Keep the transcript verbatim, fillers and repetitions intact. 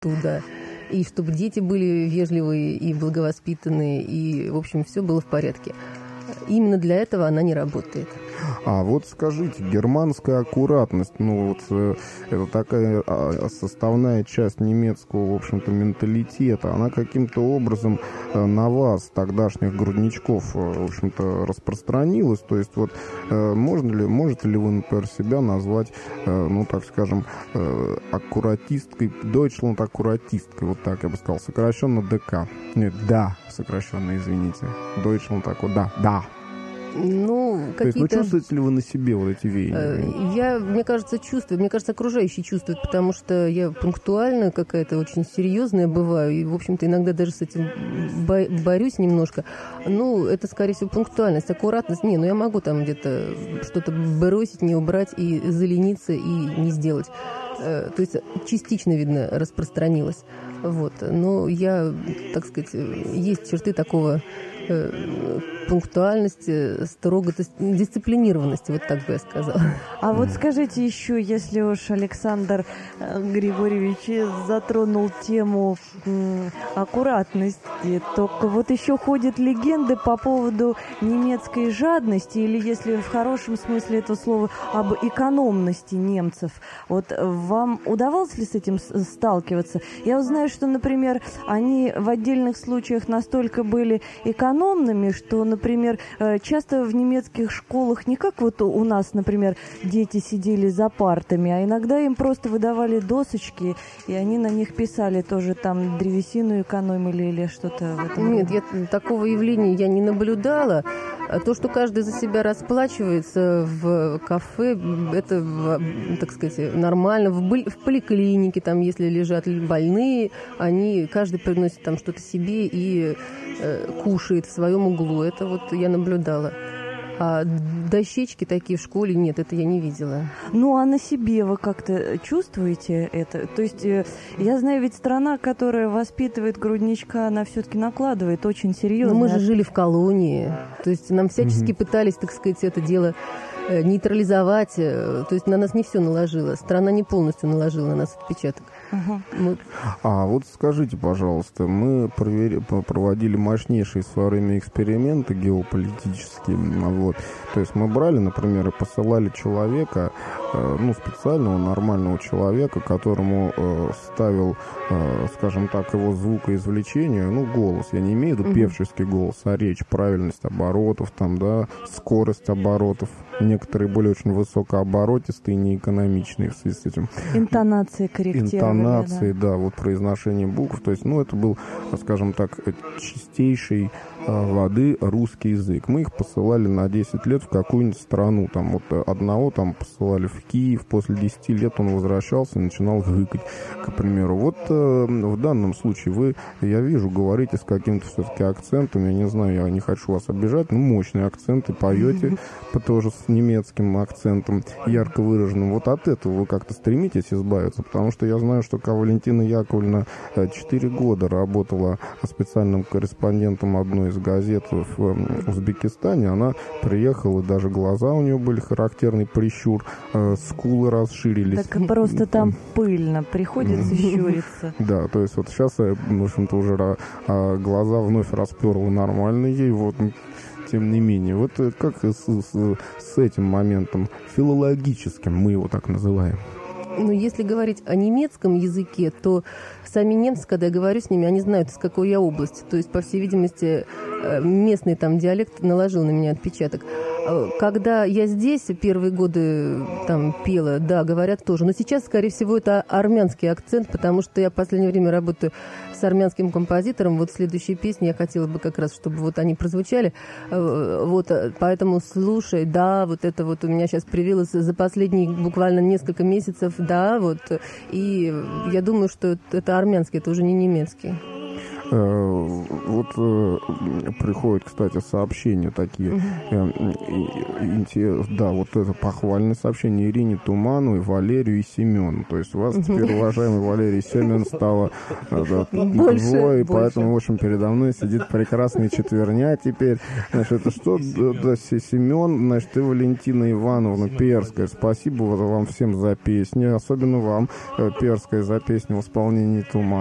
оттуда. И чтобы дети были вежливые и благовоспитанные, и, в общем, все было в порядке. Именно для этого она не работает. А вот скажите, германская аккуратность, ну вот э, это такая э, составная часть немецкого, в общем-то, менталитета, она каким-то образом э, на вас, тогдашних грудничков, э, в общем-то, распространилась? То есть вот э, можно ли, можете ли вы, например, себя назвать, э, ну так скажем, э, аккуратисткой, Deutschland-аккуратисткой, вот так я бы сказал, сокращенно ДК. Нет, да, сокращенно, извините. Deutschland такой, да, да. Ну, какие-то... То есть, ну, чувствуете ли вы на себе вот эти веяния? Я, мне кажется, чувствую. Мне кажется, окружающие чувствуют, потому что я пунктуальная какая-то, очень серьезная бываю. И, в общем-то, иногда даже с этим бо- борюсь немножко. Ну, это, скорее всего, пунктуальность, аккуратность. Не, ну, я могу там где-то что-то бросить, не убрать и залениться, и не сделать. То есть частично, видно, распространилась. Вот. Но я, так сказать, есть черты такого пунктуальности, строгости, дисциплинированности, вот так бы я сказала. А вот скажите еще, если уж Александр Григорьевич затронул тему аккуратности, то вот еще ходят легенды по поводу немецкой жадности, или, если в хорошем смысле этого слова, об экономности немцев. Вот вам удавалось ли с этим сталкиваться? Я узнаю, что, например, они в отдельных случаях настолько были экономными, что, например, часто в немецких школах не как вот у нас, например, дети сидели за партами, а иногда им просто выдавали досочки, и они на них писали тоже там древесину экономили или что-то в этом Нет, роде. я, такого явления я не наблюдала. То, что каждый за себя расплачивается в кафе, это, так сказать, нормально. В, в поликлинике, там, если лежат больные, они, каждый приносит там что-то себе и э, кушает в своем углу. Это вот я наблюдала. А дощечки такие в школе нет, это я не видела. Ну, а на себе вы как-то чувствуете это? То есть, я знаю, ведь страна, которая воспитывает грудничка, она все-таки накладывает очень серьезно. Но мы же жили в колонии. То есть, нам всячески mm-hmm. пытались, так сказать, это дело нейтрализовать. То есть, на нас не все наложило. Страна не полностью наложила на нас отпечаток. Uh-huh. Мы... А вот скажите, пожалуйста, мы провери... проводили мощнейшие в свое время эксперименты геополитические. Вот. То есть мы брали, например, и посылали человека, ну, специального, нормального человека, которому э, ставил, э, скажем так, его звукоизвлечение, ну, голос. Я не имею в виду uh-huh. певческий голос, а речь, правильность оборотов, там, да, скорость оборотов. Некоторые были очень высокооборотистые и неэкономичные в связи с этим. Интонации корректировали. Интонации, да. да, вот произношение букв. То есть, ну, это был, скажем так, чистейший а, воды русский язык. Мы их посылали на десять лет в какую-нибудь страну. Там вот одного там посылали в Киев. После десяти лет он возвращался и начинал гыкать, к примеру. Вот э, в данном случае вы, я вижу, говорите с каким-то все-таки акцентом. Я не знаю, я не хочу вас обижать, но мощные акценты, поете тоже с немецким акцентом, ярко выраженным. Вот от этого вы как-то стремитесь избавиться? Потому что я знаю, что Валентина Яковлевна четыре года работала специальным корреспондентом одной из газет в Узбекистане. Она приехала, и даже глаза у нее были характерный прищур, скулы расширились. Так просто там пыльно, приходится щуриться. Да, то есть вот сейчас, в общем-то, уже глаза вновь расперла нормально ей, вот. Тем не менее, вот как с, с, с этим моментом филологическим, мы его так называем? Ну, если говорить о немецком языке, то сами немцы, когда я говорю с ними, они знают, из какой я области. То есть, по всей видимости, местный там диалект наложил на меня отпечаток. Когда я здесь первые годы там пела, да, говорят тоже. Но сейчас, скорее всего, это армянский акцент, потому что я в последнее время работаю с армянским композитором. Вот следующие песни я хотела бы как раз, чтобы вот они прозвучали. Вот, поэтому слушай, да, вот это вот у меня сейчас привилось за последние буквально несколько месяцев, да, вот. И я думаю, что это армянский, это уже не немецкий. Э, вот э, приходят, кстати, сообщения такие. Э, э, да, вот это похвальное сообщение Ирине Тумановой, Валерию и Семену. То есть у вас теперь, уважаемый Валерий Семен, стало э, больше, двое, больше. Поэтому, в общем, передо мной сидит прекрасный четверня теперь. Значит, это что? Да, Семен, значит, и Валентина Ивановна Перская. Спасибо вам всем за песни, особенно вам, Перская, за песню в исполнении Туманова.